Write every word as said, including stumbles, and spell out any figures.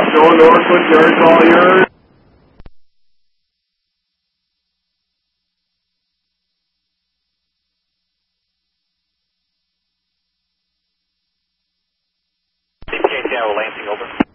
Joe Northwood, Yard's all yours. C P A Tower, Lansing, over.